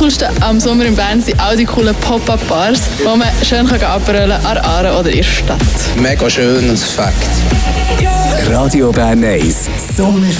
Coolste am Sommer in Bern sind auch die coolen Pop-Up-Bars, wo man schön abrollen kann an der Aare oder in der Stadt. Mega schön und Fakt. Radio Bern 1 Sommerfest.